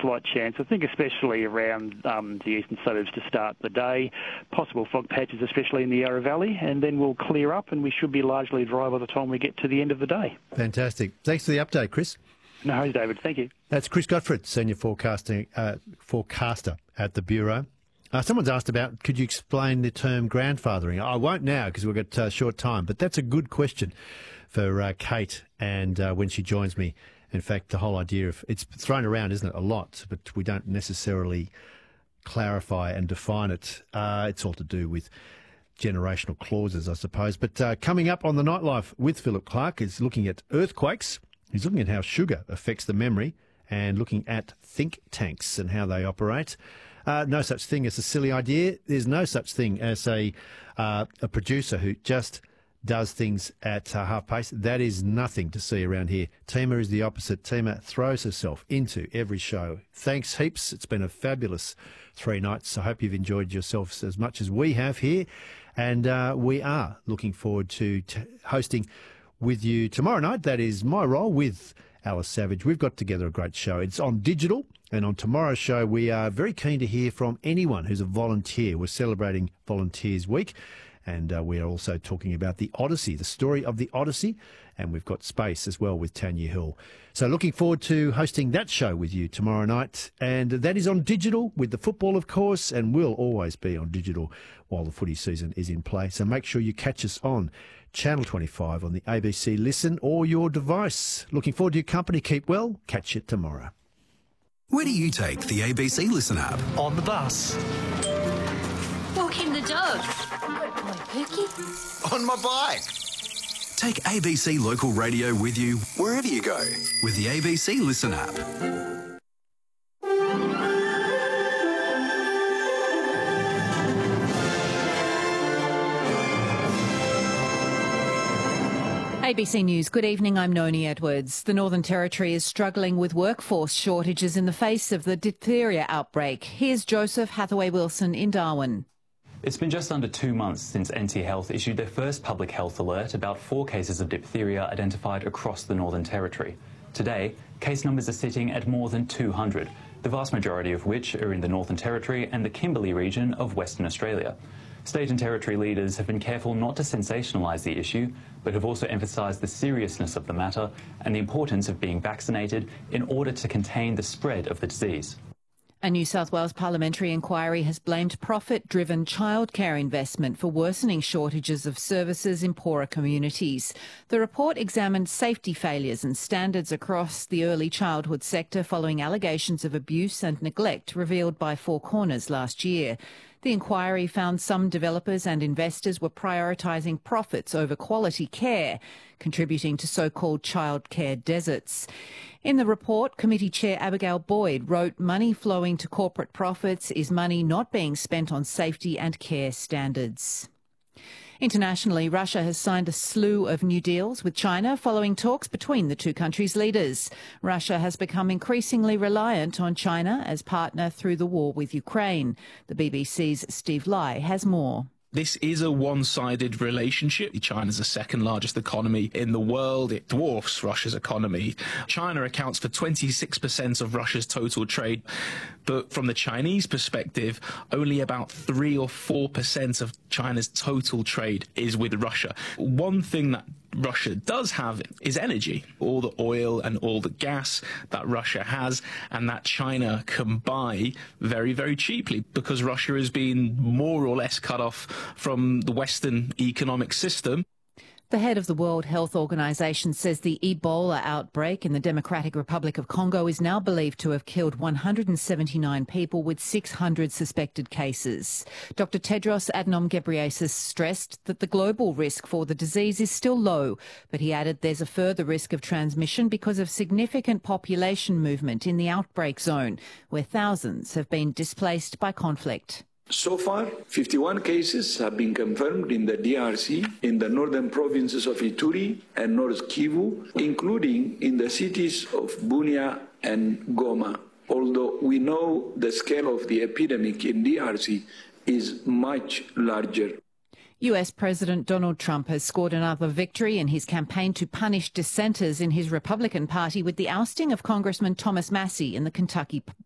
slight chance, I think, especially around the eastern suburbs to start the day. Possible fog patches, especially in the Yarra Valley, and then we'll clear up and we should be largely dry by the time we get to the end of the day. Fantastic. Thanks for the update, Chris. No worries, David. Thank you. That's Chris Godfrey, Senior Forecaster at the Bureau. Someone's asked about, could you explain the term grandfathering? I won't now because we've got short time, but that's a good question for Kate and when she joins me. In fact, the whole idea of it's thrown around, isn't it, a lot, but we don't necessarily clarify and define it. It's all to do with generational clauses, I suppose. But coming up on the Nightlife with Philip Clark is looking at earthquakes. He's looking at how sugar affects the memory and looking at think tanks and how they operate. No such thing as a silly idea. There's no such thing as a producer who just does things at half pace. That is nothing to see around here. Tima is the opposite. Tima throws herself into every show. Thanks heaps. It's been a fabulous 3 nights. I hope you've enjoyed yourselves as much as we have here. And we are looking forward to hosting with you tomorrow night. That is my role with Alice Savage. We've got together a great show. It's on digital, and on tomorrow's show we are very keen to hear from anyone who's a volunteer. We're celebrating Volunteers Week, and we are also talking about the Odyssey, the story of the Odyssey, and we've got Space as well with Tanya Hill. So looking forward to hosting that show with you tomorrow night, and that is on digital with the football, of course, and will always be on digital while the footy season is in play. So make sure you catch us on Channel 25 on the ABC Listen or your device. Looking forward to your company. Keep well. Catch you tomorrow. Where do you take the ABC Listen app? On the bus. Walking the dog. My Pookie. On my bike. Take ABC Local Radio with you wherever you go with the ABC Listen app. ABC News. Good evening, I'm Noni Edwards. The Northern Territory is struggling with workforce shortages in the face of the diphtheria outbreak. Here's Joseph Hathaway-Wilson in Darwin. It's been just under 2 months since NT Health issued their first public health alert about 4 cases of diphtheria identified across the Northern Territory. Today, case numbers are sitting at more than 200, the vast majority of which are in the Northern Territory and the Kimberley region of Western Australia. State and territory leaders have been careful not to sensationalise the issue, but have also emphasised the seriousness of the matter and the importance of being vaccinated in order to contain the spread of the disease. A New South Wales parliamentary inquiry has blamed profit-driven childcare investment for worsening shortages of services in poorer communities. The report examined safety failures and standards across the early childhood sector following allegations of abuse and neglect revealed by Four Corners last year. The inquiry found some developers and investors were prioritising profits over quality care, contributing to so-called childcare deserts. In the report, Committee Chair Abigail Boyd wrote, "Money flowing to corporate profits is money not being spent on safety and care standards." Internationally, Russia has signed a slew of new deals with China following talks between the two countries' leaders. Russia has become increasingly reliant on China as partner through the war with Ukraine. The BBC's Steve Lai has more. This is a one-sided relationship. China's the second largest economy in the world. It dwarfs Russia's economy. China accounts for 26% of Russia's total trade. But from the Chinese perspective, only about 3 or 4% of China's total trade is with Russia. One thing that Russia does have is energy, all the oil and all the gas that Russia has and that China can buy very, very cheaply because Russia has been more or less cut off from the Western economic system. The head of the World Health Organization says the Ebola outbreak in the Democratic Republic of Congo is now believed to have killed 179 people with 600 suspected cases. Dr. Tedros Adhanom Ghebreyesus stressed that the global risk for the disease is still low, but he added there's a further risk of transmission because of significant population movement in the outbreak zone, where thousands have been displaced by conflict. So far, 51 cases have been confirmed in the DRC, in the northern provinces of Ituri and North Kivu, including in the cities of Bunia and Goma. Although we know the scale of the epidemic in DRC is much larger. US President Donald Trump has scored another victory in his campaign to punish dissenters in his Republican Party with the ousting of Congressman Thomas Massie in the Kentucky